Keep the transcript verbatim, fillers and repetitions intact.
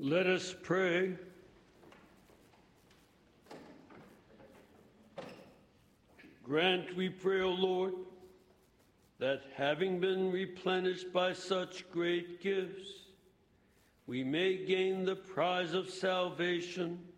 Let us pray. Grant, we pray, O Lord, that having been replenished by such great gifts, we may gain the prize of salvation